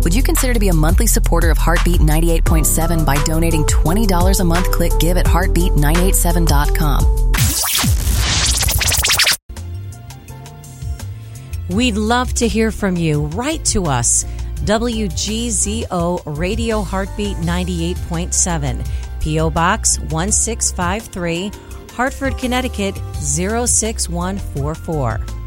Would you consider to be a monthly supporter of Heartbeat 98.7 by donating $20 a month? Click give at heartbeat987.com. We'd love to hear from you. Write to us. WGZO Radio Heartbeat 98.7, P.O. Box 1653, Hartford, Connecticut 06144.